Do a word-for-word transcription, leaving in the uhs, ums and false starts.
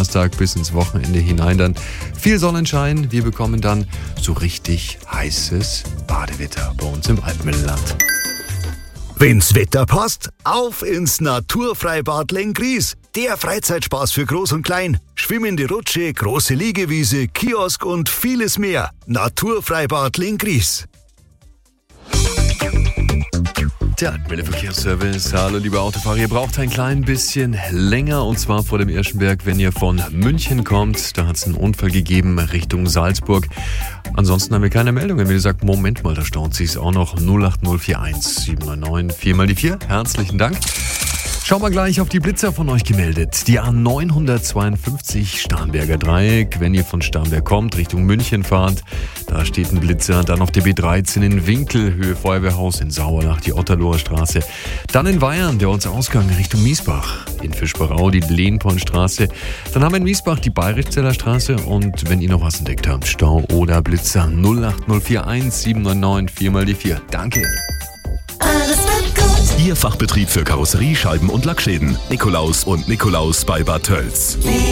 Donnerstag bis ins Wochenende hinein dann viel Sonnenschein. Wir bekommen dann so richtig heißes Badewetter bei uns im Alpenmittelland. Wenn's Wetter passt, auf ins Naturfreibad Lenggries. Der Freizeitspaß für Groß und Klein. Schwimmende Rutsche, große Liegewiese, Kiosk und vieles mehr. Naturfreibad Lenggries. Der Verkehrsservice. Hallo liebe Autofahrer, ihr braucht ein klein bisschen länger und zwar vor dem Irschenberg, wenn ihr von München kommt. Da hat es einen Unfall gegeben Richtung Salzburg. Ansonsten haben wir keine Meldungen. Wenn ihr sagt, Moment mal, da staut sich's auch noch. null acht null vier eins sieben neun neun vier mal die vier. Herzlichen Dank. Schauen wir gleich auf die Blitzer von euch gemeldet. Die A neunhundertzweiundfünfzig Starnberger Dreieck. Wenn ihr von Starnberg kommt, Richtung München fahrt, da steht ein Blitzer. Dann auf der B dreizehn in Winkel, Höhe Feuerwehrhaus in Sauerlach, die Otterloher Straße. Dann in Weyern, der Ortsausgang Richtung Miesbach. In Fischbarau die Lehnpornstraße. Dann haben wir in Miesbach die Bayrischzeller Straße. Und wenn ihr noch was entdeckt habt, Stau oder Blitzer, null acht null vier eins sieben neun neun vier mal die vier. Danke. Alles wird gut. Ihr Fachbetrieb für Karosserie, Scheiben und Lackschäden. Nikolaus und Nikolaus bei Bad Tölz.